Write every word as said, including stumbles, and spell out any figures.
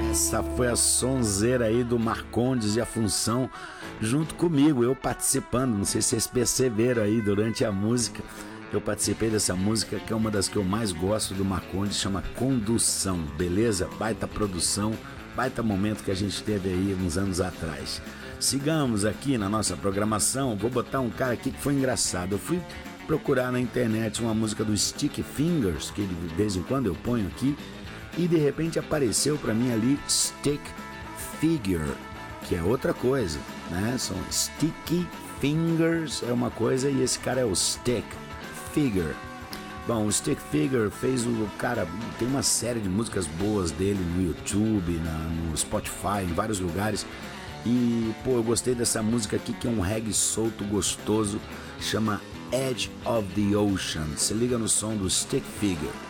Essa foi a sonzeira aí do Marcondes e a Função junto comigo, eu participando. Não sei se vocês perceberam aí durante a música. Eu participei dessa música, que é uma das que eu mais gosto do Marcondes, chama Condução, beleza? Baita produção, baita momento que a gente teve aí uns anos atrás. Sigamos aqui na nossa programação. Vou botar um cara aqui que foi engraçado. Eu fui procurar na internet uma música do Stick Fingers, que de vez em quando eu ponho aqui, e de repente apareceu pra mim ali Stick Figure, que é outra coisa, né? São Sticky Fingers é uma coisa e esse cara é o Stick Figure. Bom, o Stick Figure fez o cara, tem uma série de músicas boas dele no YouTube, na, no Spotify, em vários lugares. E pô, eu gostei dessa música aqui, que é um reggae solto, gostoso, chama Edge of the Ocean. Se liga no som do Stick Figure.